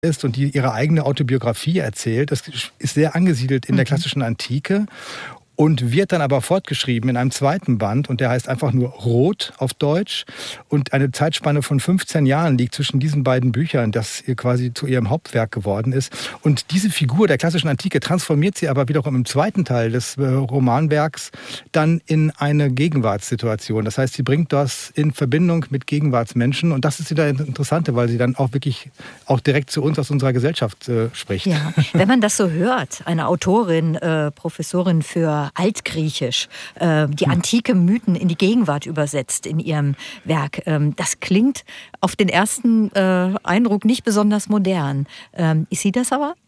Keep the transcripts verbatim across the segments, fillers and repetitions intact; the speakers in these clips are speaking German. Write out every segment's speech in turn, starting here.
ist und die ihre eigene Autobiografie erzählt. Das ist sehr angesiedelt in der klassischen Antike und wird dann aber fortgeschrieben in einem zweiten Band und der heißt einfach nur Rot auf Deutsch und eine Zeitspanne von fünfzehn Jahren liegt zwischen diesen beiden Büchern, das ihr quasi zu ihrem Hauptwerk geworden ist. Und diese Figur der klassischen Antike transformiert sie aber wiederum im zweiten Teil des äh, Romanwerks dann in eine Gegenwartssituation. Das heißt, sie bringt das in Verbindung mit Gegenwartsmenschen und das ist wieder das Interessante, weil sie dann auch wirklich auch direkt zu uns aus unserer Gesellschaft äh, spricht. Ja, wenn man das so hört, eine Autorin, äh, Professorin für Altgriechisch, äh, die antike Mythen in die Gegenwart übersetzt in ihrem Werk. Ähm, das klingt auf den ersten äh, Eindruck nicht besonders modern. Ähm, ist sie das aber?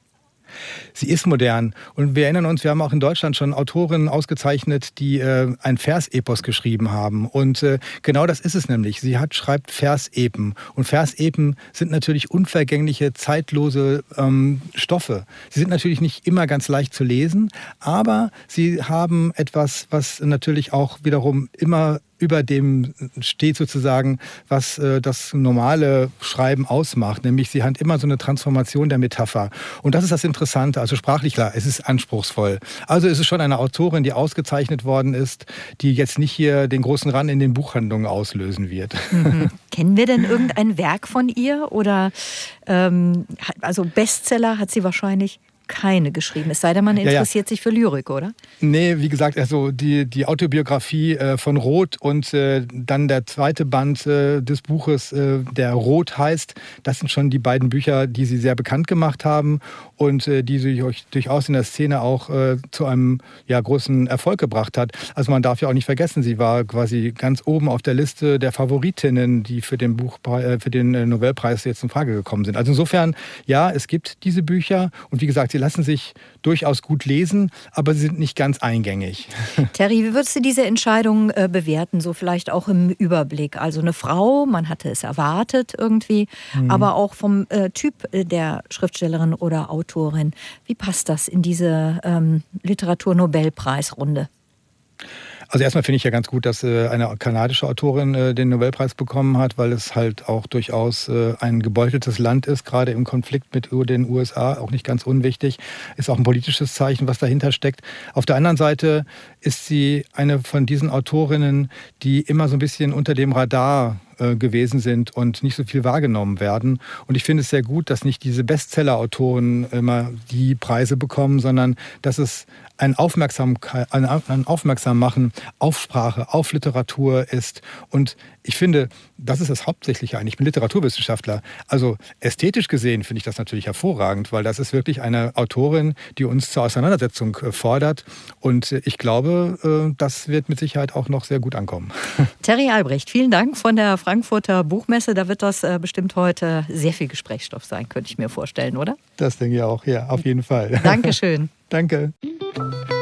Sie ist modern und wir erinnern uns, wir haben auch in Deutschland schon Autorinnen ausgezeichnet, die äh, ein Versepos geschrieben haben und äh, genau das ist es nämlich. Sie hat, schreibt Versepen und Versepen sind natürlich unvergängliche, zeitlose ähm, Stoffe. Sie sind natürlich nicht immer ganz leicht zu lesen, aber sie haben etwas, was natürlich auch wiederum immer über dem steht sozusagen, was äh, das normale Schreiben ausmacht. Nämlich sie hat immer so eine Transformation der Metapher. Und das ist das Interessante. Also sprachlich klar, es ist anspruchsvoll. Also es ist schon eine Autorin, die ausgezeichnet worden ist, die jetzt nicht hier den großen Run in den Buchhandlungen auslösen wird. Mhm. Kennen wir denn irgendein Werk von ihr? Oder ähm, also Bestseller hat sie wahrscheinlich keine geschrieben. Es sei denn, man interessiert ja, ja. sich für Lyrik, oder? Nee, wie gesagt, also die, die Autobiografie äh, von Roth und äh, dann der zweite Band äh, des Buches, äh, der Roth heißt, das sind schon die beiden Bücher, die sie sehr bekannt gemacht haben und äh, die sie durchaus in der Szene auch äh, zu einem ja, großen Erfolg gebracht hat. Also man darf ja auch nicht vergessen, sie war quasi ganz oben auf der Liste der Favoritinnen, die für den, Buch, äh, für den Nobelpreis jetzt in Frage gekommen sind. Also insofern, ja, es gibt diese Bücher und wie gesagt, sie lassen sich durchaus gut lesen, aber sie sind nicht ganz eingängig. Terry, wie würdest du diese Entscheidung äh, bewerten, so vielleicht auch im Überblick? Also eine Frau, man hatte es erwartet irgendwie, mhm. aber auch vom äh, Typ der Schriftstellerin oder Autorin. Wie passt das in diese ähm, Literatur-Nobelpreisrunde? Also erstmal finde ich ja ganz gut, dass äh, eine kanadische Autorin äh, den Nobelpreis bekommen hat, weil es halt auch durchaus äh, ein gebeuteltes Land ist, gerade im Konflikt mit den U S A, auch nicht ganz unwichtig. Ist auch ein politisches Zeichen, was dahinter steckt. Auf der anderen Seite ist sie eine von diesen Autorinnen, die immer so ein bisschen unter dem Radar gewesen sind und nicht so viel wahrgenommen werden. Und ich finde es sehr gut, dass nicht diese Bestseller-Autoren immer die Preise bekommen, sondern dass es ein Aufmerksamkeit, ein Aufmerksammachen auf Sprache, auf Literatur ist. Und ich finde, das ist das Hauptsächliche eigentlich. Ich bin Literaturwissenschaftler. Also ästhetisch gesehen finde ich das natürlich hervorragend, weil das ist wirklich eine Autorin, die uns zur Auseinandersetzung fordert. Und ich glaube, das wird mit Sicherheit auch noch sehr gut ankommen. Terry Albrecht, vielen Dank von der Frankfurter Buchmesse. Da wird das bestimmt heute sehr viel Gesprächsstoff sein, könnte ich mir vorstellen, oder? Das denke ich auch, ja, auf jeden Fall. Dankeschön. Danke.